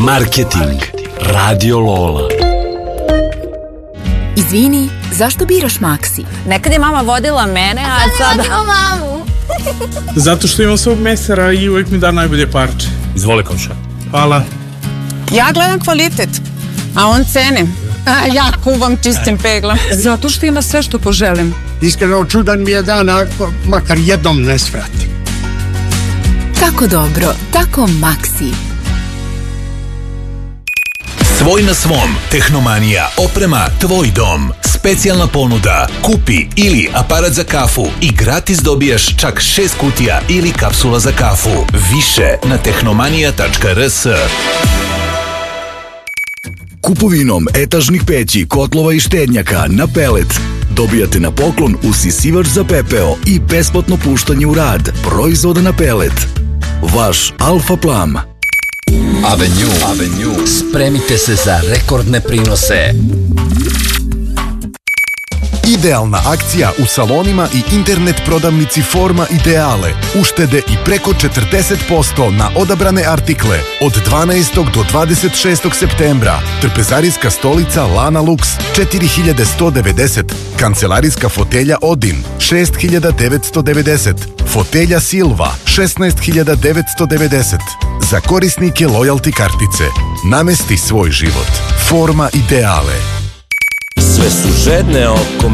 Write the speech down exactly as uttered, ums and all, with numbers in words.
Marketing. Radio Lola. Izvini, zašto biraš Maxi? Nekad je mama vodila mene, a sada... Sada mamu. Zato što imam svog mesara i uvijek mi da najbolje parče. Izvoli, komša. Hvala. Ja gledam kvalitet, a on cene. A ja kuvam čistim peglom. Zato što ima sve što poželim. Iskreno, čudan mi je dan, ako makar jednom ne svrati. Kako dobro, tako Maxi. Svoj na svom. Tehnomanija. Oprema tvoj dom. Specijalna ponuda. Kupi ili aparat za kafu i gratis dobijaš čak šest kutija ili kapsula za kafu. Više na tehnomanija tačka r s. Kupovinom etažnih peći, kotlova i štednjaka na pelet dobijate na poklon usisivač za pepeo i besplatno puštanje u rad proizvoda na pelet. Vaš Alfa Plam. Avenue. Avenue. Spremite se za rekordne prinose. Idealna akcija u salonima i internet prodavnici Forma Ideale. Uštede i preko četrdeset posto na odabrane artikle od dvanaestog do dvadeset šestog septembra. Trpezarijska stolica Lana Lux četiri hiljade sto devedeset. Kancelarijska fotelja Odin šest hiljada devetsto devedeset. Fotelja Silva šesnaest hiljada devetsto devedeset. Za korisnike lojalty kartice. Namesti svoj život. Forma Ideale. Sve su žedne oko